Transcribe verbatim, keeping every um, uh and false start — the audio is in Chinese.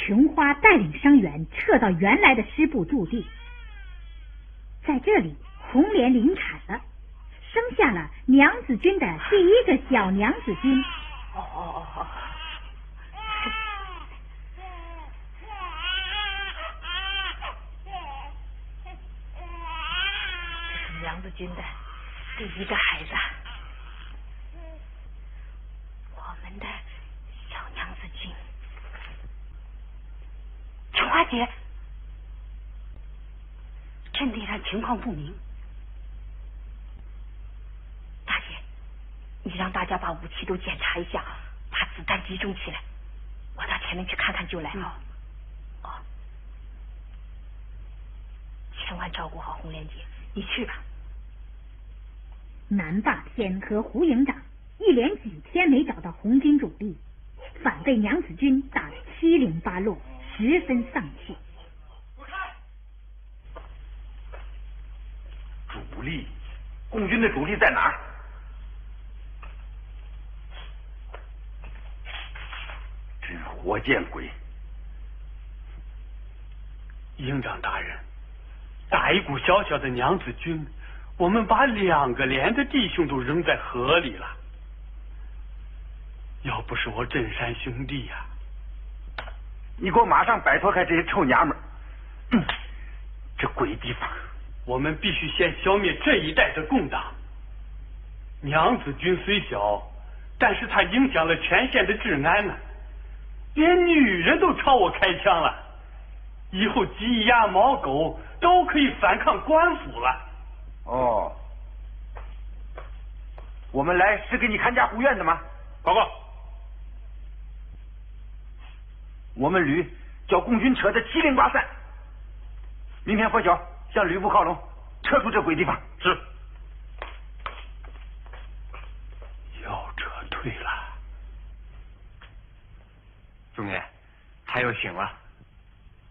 琼花带领伤员撤到原来的师部驻地。在这里，红莲临产了，生下了娘子军的第一个小娘子军。 哦哦哦！这是娘子军的第一个孩子，我们的小娘子军。琼花姐，阵地上情况不明，大姐，你让大家把武器都检查一下，把子弹集中起来，我到前面去看看就来。嗯、哦，千万照顾好红莲姐，你去吧。 南霸天和胡营长一连几天没找到红军主力，反被娘子军打得七零八落，十分丧气。 主力，共军的主力在哪儿？真活见鬼！ 营长大人，打一股小小的娘子军，我们把两个连的弟兄都扔在河里了。要不是我镇山兄弟呀、 啊，你给我马上摆脱开这些臭娘们儿！嗯，这鬼地方！ 我们必须先消灭这一带的共党。娘子军虽小，但是它影响了全县的治安呢，连女人都朝我开枪了。以后鸡鸭猫狗都可以反抗官府了。 哦，我们来是给你看家护院的吗？ 报告。 我们旅叫共军扯得七零八散，明天拂晓向旅部靠拢，撤出这鬼地方。 是。要撤退了。 中爷，他又醒了。